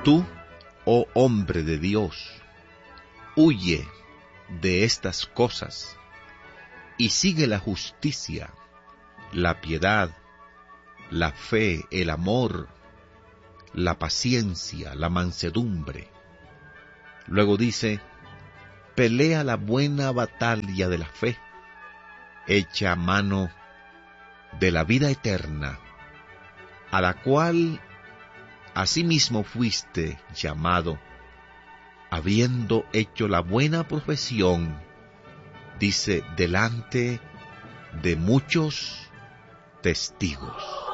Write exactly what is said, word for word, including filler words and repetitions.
Tú, oh hombre de Dios, huye de estas cosas y sigue la justicia, la piedad, la fe, el amor, la paciencia, la mansedumbre. Luego dice, pelea la buena batalla de la fe, echa mano de la vida eterna, a la cual asimismo fuiste llamado, habiendo hecho la buena profesión, dice, delante de muchos testigos.